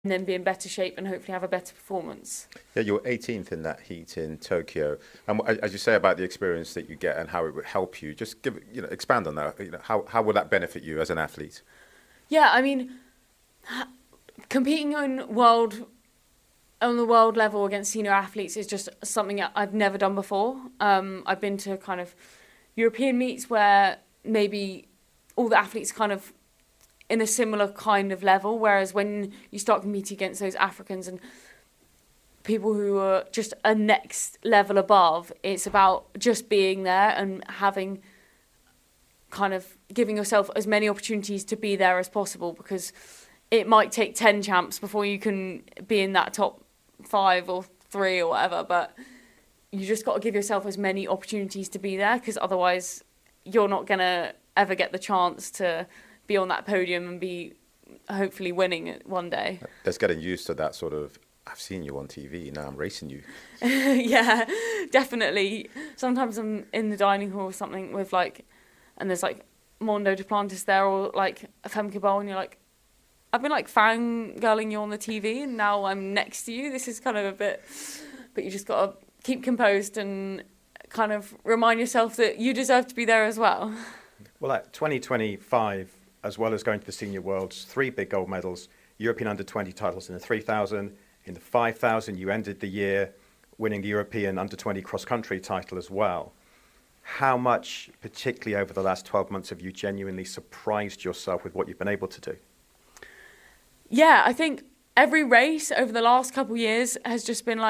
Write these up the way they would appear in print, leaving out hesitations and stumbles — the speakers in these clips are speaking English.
and then be in better shape and hopefully have a better performance. Yeah, you're 18th in that heat in Tokyo. And as you say about the experience that you get and how it would help you, just expand on that. How will that benefit you as an athlete? Yeah, I mean, competing on the world level against senior athletes is just something I've never done before. I've been to kind of European meets where maybe all the athletes kind of in a similar kind of level, whereas when you start competing against those Africans and people who are just a next level above, it's about just being there and having kind of giving yourself as many opportunities to be there as possible, because it might take 10 champs before you can be in that top 5 or 3 or whatever, but you just got to give yourself as many opportunities to be there, because otherwise you're not going to ever get the chance to be on that podium and be hopefully winning it one day. That's getting used to that sort of, I've seen you on TV, now I'm racing you. Yeah, definitely. Sometimes I'm in the dining hall or something with and there's Mondo Duplantis there or Femke Bol, and you're like, I've been fangirling you on the TV and now I'm next to you. This is kind of a bit, but you just got to keep composed and kind of remind yourself that you deserve to be there as well. Well, at 2025, as well as going to the Senior Worlds, 3 big gold medals, European Under-20 titles in the 3,000, in the 5,000, you ended the year winning the European Under-20 cross-country title as well. How much, particularly over the last 12 months, have you genuinely surprised yourself with what you've been able to do? Yeah, I think every race over the last couple of years has just been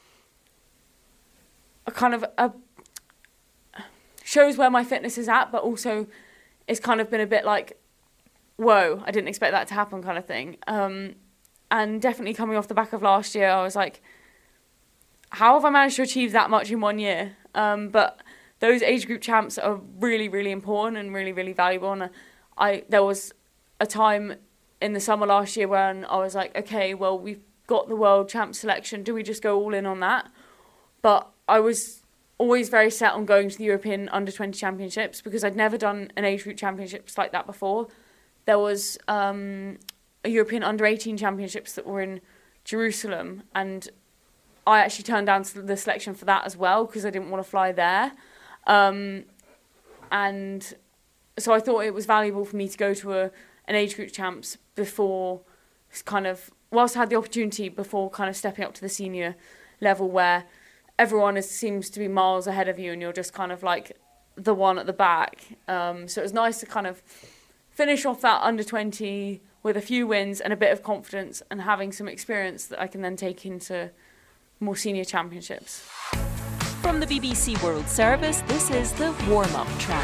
shows where my fitness is at, but also it's kind of been a bit whoa, I didn't expect that to happen kind of thing. And definitely coming off the back of last year, I was like, how have I managed to achieve that much in one year? But those age group champs are really, really important and really, really valuable. And there was a time in the summer last year when I was like, okay, well, we've got the world champ selection. Do we just go all in on that? But I was always very set on going to the European Under-20 Championships because I'd never done an age group championships like that before. There was a European Under-18 Championships that were in Jerusalem, and I actually turned down the selection for that as well because I didn't want to fly there. And so I thought it was valuable for me to go to an age group champs before whilst I had the opportunity before kind of stepping up to the senior level where everyone seems to be miles ahead of you and you're just kind of the one at the back. So it was nice to kind of finish off that under-20 with a few wins and a bit of confidence and having some experience that I can then take into more senior championships. From the BBC World Service, this is the warm-up track.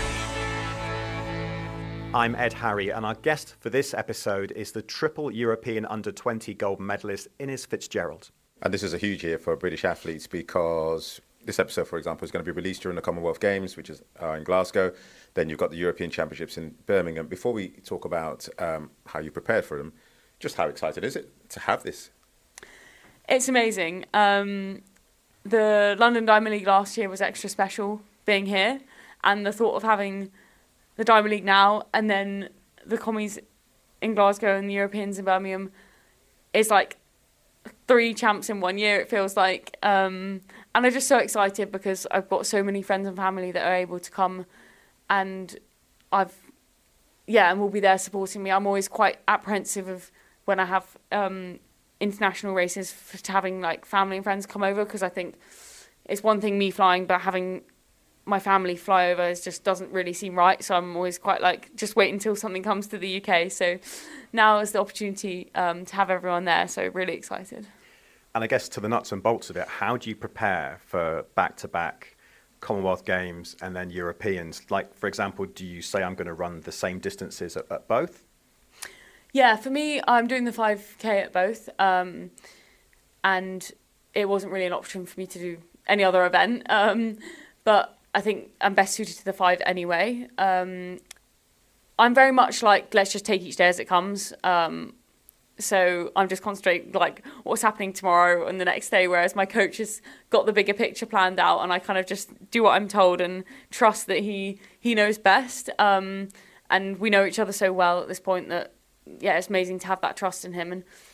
I'm Ed Harry, and our guest for this episode is the triple European Under-20 gold medalist Innes Fitzgerald. And this is a huge year for British athletes because this episode, for example, is going to be released during the Commonwealth Games, which is in Glasgow. Then you've got the European Championships in Birmingham. Before we talk about how you prepared for them, just how excited is it to have this? It's amazing. The London Diamond League last year was extra special being here, and the thought of having the Diamond League now and then the commies in Glasgow and the Europeans in Birmingham is 3 champs in 1 year, it feels like. And I'm just so excited because I've got so many friends and family that are able to come, and and will be there supporting me. I'm always quite apprehensive of when I have international races to having family and friends come over, because I think it's one thing me flying, but having my family fly over just doesn't really seem right. So I'm always quite just wait until something comes to the UK. So now is the opportunity to have everyone there. So really excited. And I guess to the nuts and bolts of it, how do you prepare for back-to-back Commonwealth Games and then Europeans? For example, do you say I'm going to run the same distances at both? Yeah, for me, I'm doing the 5K at both. And it wasn't really an option for me to do any other event. But I think I'm best suited to the 5 anyway. I'm very much let's just take each day as it comes. So I'm just concentrating what's happening tomorrow and the next day, whereas my coach has got the bigger picture planned out, and I kind of just do what I'm told and trust that he knows best. And we know each other so well at this point that, yeah, it's amazing to have that trust in him. And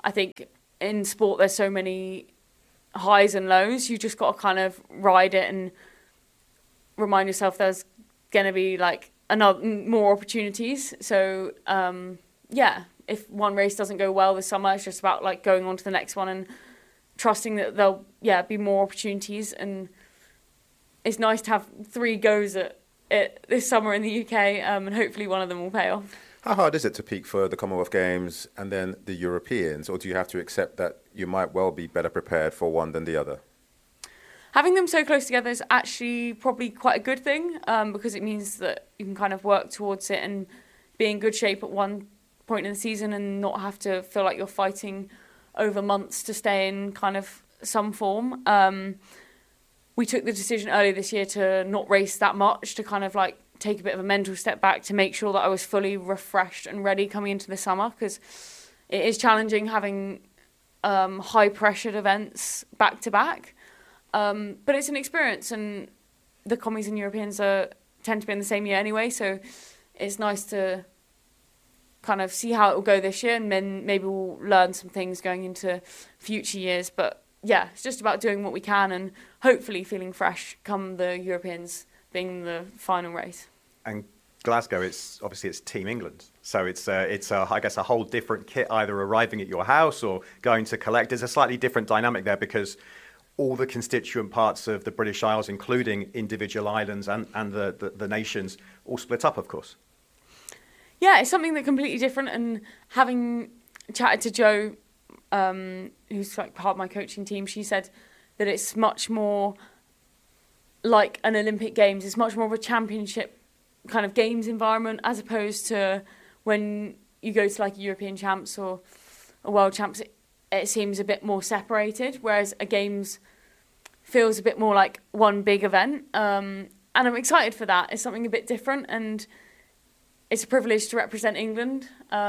I think in sport there's so many highs and lows. You just got to kind of ride it and remind yourself there's going to be like more opportunities. So if one race doesn't go well this summer, it's just about like going on to the next one and trusting that there'll be more opportunities. And it's nice to have 3 goes at it this summer in the UK, and hopefully one of them will pay off. How hard is it to peak for the Commonwealth Games and then the Europeans, or do you have to accept that you might well be better prepared for one than the other? Having them so close together is actually probably quite a good thing, because it means that you can kind of work towards it and be in good shape at one point in the season and not have to feel like you're fighting over months to stay in kind of some form. We took the decision earlier this year to not race that much, to kind of like take a bit of a mental step back to make sure that I was fully refreshed and ready coming into the summer, because it is challenging having high pressured events back to back. But it's an experience, and the Commies and Europeans tend to be in the same year anyway, so it's nice to kind of see how it will go this year, and then maybe we'll learn some things going into future years. But yeah, it's just about doing what we can and hopefully feeling fresh come the Europeans being the final race. And Glasgow, it's Team England. So it's I guess a whole different kit, either arriving at your house or going to collect. There's a slightly different dynamic there because all the constituent parts of the British Isles, including individual islands and the nations, all split up, of course. Yeah, it's something that's completely different. And having chatted to Jo, who's like part of my coaching team, she said that it's much more like an Olympic Games. It's much more of a championship kind of games environment, as opposed to when you go to like a European Champs or a World Champs. It seems a bit more separated, whereas a Games feels a bit more like one big event. And I'm excited for that. It's something a bit different, and it's a privilege to represent England.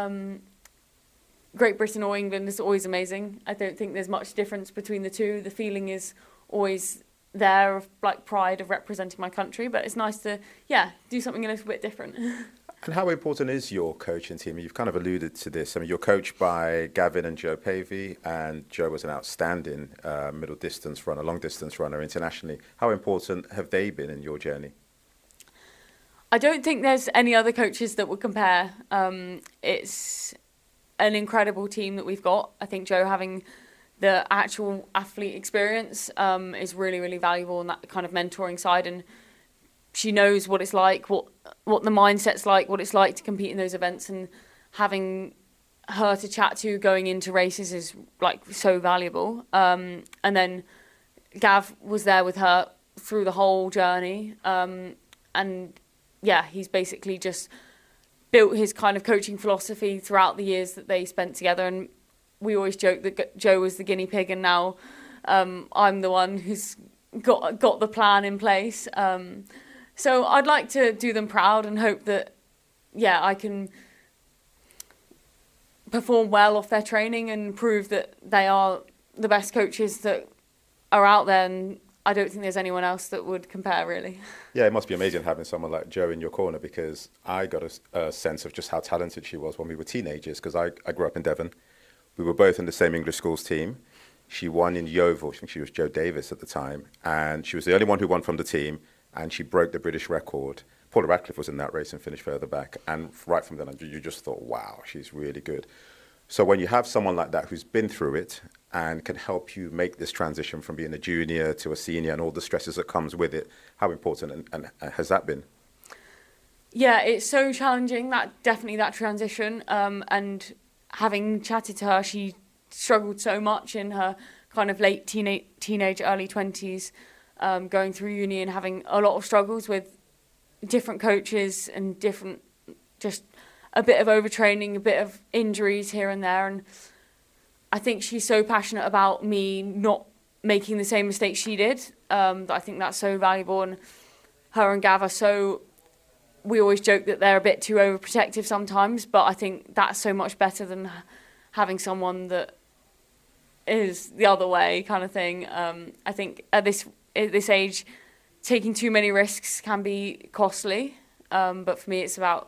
Great Britain or England is always amazing. I don't think there's much difference between the two. The feeling is always there of like pride of representing my country, but it's nice to do something a little bit different. And how important is your coaching team? You've kind of alluded to this. I mean, you're coached by Gavin and Jo Pavey, and Jo was an outstanding middle distance runner, long distance runner internationally. How important have they been in your journey? I don't think there's any other coaches that would compare. It's an incredible team that we've got. I think Jo having the actual athlete experience is really, really valuable in that kind of mentoring side, and she knows what it's like, what the mindset's like, what it's like to compete in those events, and having her to chat to going into races is like so valuable. And then Gav was there with her through the whole journey, and he's basically just built his kind of coaching philosophy throughout the years that they spent together. And we always joke that Jo was the guinea pig, and now I'm the one who's got the plan in place. So I'd like to do them proud and hope that, I can perform well off their training and prove that they are the best coaches that are out there. And I don't think there's anyone else that would compare, really. Yeah, it must be amazing having someone like Jo in your corner, because I got a sense of just how talented she was when we were teenagers, because I grew up in Devon. We were both in the same English schools team. She won in Yeovil. I think she was Jo Davis at the time. And she was the only one who won from the team. And she broke the British record. Paula Radcliffe was in that race and finished further back. And right from then on, you just thought, wow, she's really good. So when you have someone like that who's been through it and can help you make this transition from being a junior to a senior and all the stresses that comes with it, how important and has that been? Yeah, it's so challenging, that transition. And having chatted to her, she struggled so much in her kind of late teenage, early 20s, going through uni and having a lot of struggles with different coaches and just a bit of overtraining, a bit of injuries here and there. And I think she's so passionate about me not making the same mistakes she did, that I think that's so valuable. And her and Gav we always joke that they're a bit too overprotective sometimes, but I think that's so much better than having someone that is the other way kind of thing. I think at this age, taking too many risks can be costly. But for me, it's about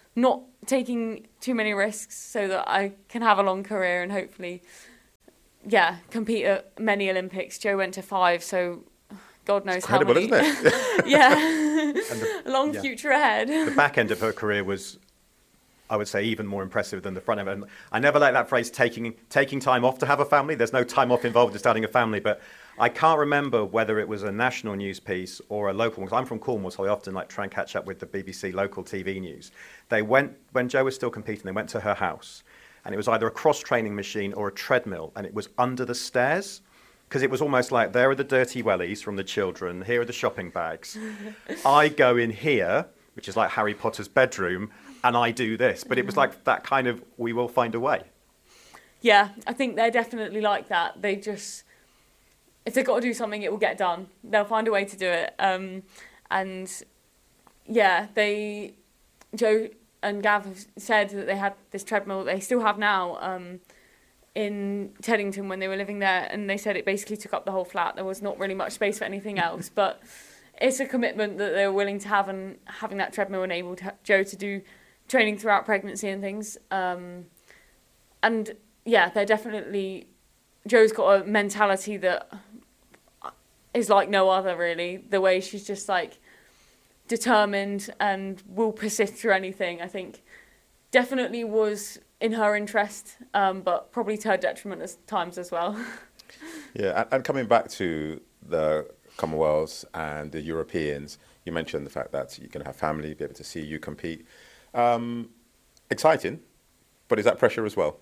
not taking too many risks so that I can have a long career and hopefully, compete at many Olympics. Jo went to 5, so God knows how many. Incredible, isn't it? Yeah, a long future ahead. The back end of her career was, I would say, even more impressive than the front end. And I never like that phrase, taking time off to have a family. There's no time off involved in starting a family, but I can't remember whether it was a national news piece or a local one, because I'm from Cornwall, so I often try and catch up with the BBC local TV news. They went, when Jo was still competing, they went to her house, and it was either a cross-training machine or a treadmill, and it was under the stairs, because it was almost like, there are the dirty wellies from the children, here are the shopping bags. I go in here, which is like Harry Potter's bedroom, and I do this. But it was like that kind of, we will find a way. Yeah, I think they're definitely like that. They just, if they've got to do something, it will get done. They'll find a way to do it. And yeah, Jo and Gav have said that they had this treadmill that they still have now in Teddington when they were living there. And they said it basically took up the whole flat. There was not really much space for anything else. But it's a commitment that they were willing to have, and having that treadmill enabled Jo to do training throughout pregnancy and things. And yeah, they're definitely, Jo's got a mentality that is like no other, really. The way she's just like determined and will persist through anything, I think definitely was in her interest, but probably to her detriment at times as well. Yeah, and coming back to the Commonwealths and the Europeans, you mentioned the fact that you can have family, be able to see you compete. Exciting, but is that pressure as well?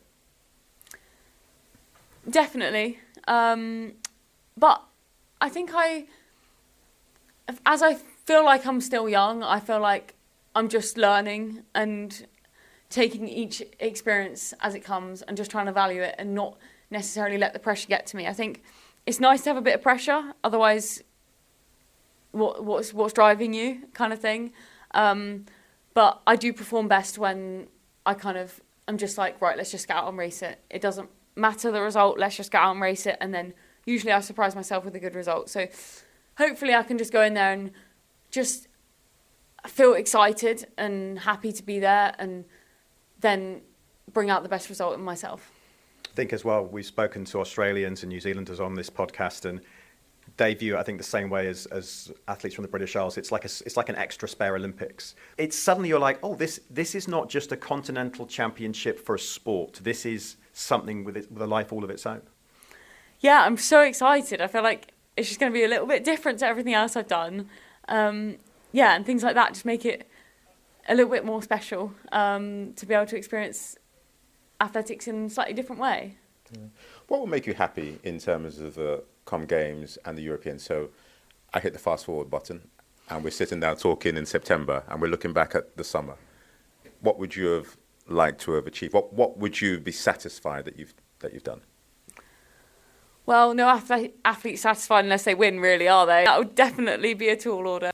Definitely. But I think as I feel like I'm still young, I feel like I'm just learning and taking each experience as it comes and just trying to value it and not necessarily let the pressure get to me. I think it's nice to have a bit of pressure, otherwise what's driving you kind of thing. But I do perform best when I'm just like, right, let's just get out and race it. It doesn't matter the result, let's just get out and race it. And then usually I surprise myself with a good result. So hopefully I can just go in there and just feel excited and happy to be there and then bring out the best result in myself. I think as well, we've spoken to Australians and New Zealanders on this podcast, and they view it, I think, the same way as athletes from the British Isles. It's like an extra spare Olympics. It's suddenly you're like, oh, this is not just a continental championship for a sport. This is something with a life all of its own. Yeah, I'm so excited. I feel like it's just going to be a little bit different to everything else I've done. Yeah, and things like that just make it a little bit more special to be able to experience athletics in a slightly different way. Yeah. What will make you happy in terms of the Com Games and the Europeans? So I hit the fast forward button and we're sitting down talking in September and we're looking back at the summer. What would you have liked to have achieved? What would you be satisfied that you've done? Well, no athlete's satisfied unless they win, really, are they? That would definitely be a tall order.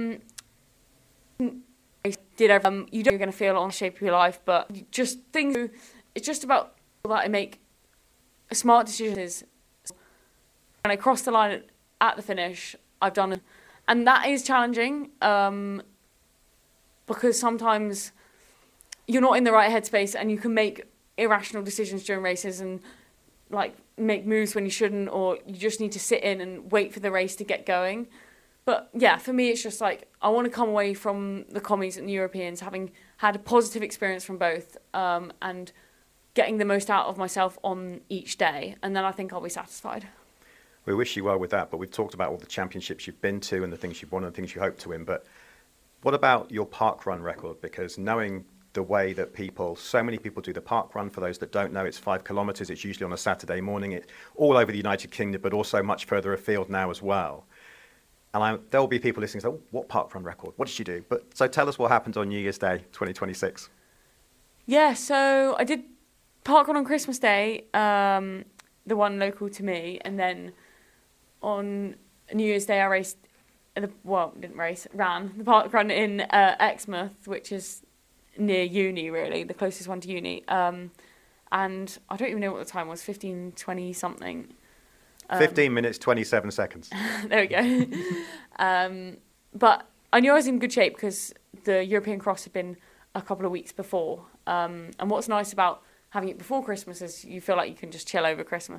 You don't know you're going to feel it on the shape of your life, but just things. It's just about that I make smart decisions. When I cross the line at the finish, I've done it. And that is challenging because sometimes you're not in the right headspace and you can make irrational decisions during races and like make moves when you shouldn't, or you just need to sit in and wait for the race to get going. But yeah, for me, it's just like I want to come away from the commies and the Europeans having had a positive experience from both and getting the most out of myself on each day. And then I think I'll be satisfied. We wish you well with that, but we've talked about all the championships you've been to and the things you've won and the things you hope to win. But what about your parkrun record? Because knowing the way that so many people do the parkrun, for those that don't know, it's 5 kilometres. It's usually on a Saturday morning. It's all over the United Kingdom, but also much further afield now as well. And there will be people listening saying, oh, what parkrun record? What did you do? So tell us what happened on New Year's Day, 2026. Yeah, so I did parkrun on Christmas Day, the one local to me, and then on New Year's Day I ran the parkrun in Exmouth, which is near uni, really, the closest one to uni. And I don't even know what the time was, 15:20 something. 15 minutes, 27 seconds. There we go. But I knew I was in good shape because the European Cross had been a couple of weeks before. And what's nice about having it before Christmas is you feel like you can just chill over Christmas.